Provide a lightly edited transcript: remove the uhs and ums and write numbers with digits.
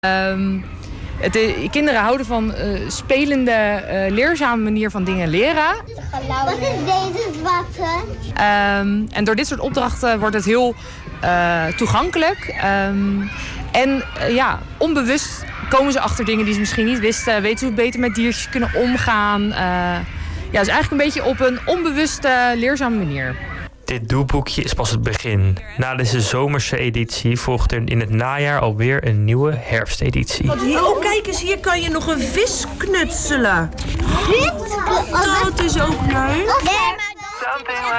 Kinderen houden van spelende, leerzame manier van dingen leren. Wat is deze zwarte? En door dit soort opdrachten wordt het heel toegankelijk. Onbewust komen ze achter dingen die ze misschien niet wisten. Weten hoe beter met diertjes kunnen omgaan. Dus eigenlijk een beetje op een onbewuste, leerzame manier. Dit doelboekje is pas het begin. Na deze zomerse editie volgt er in het najaar alweer een nieuwe herfsteditie. Kijk eens, hier kan je nog een vis knutselen. Dat is ook leuk.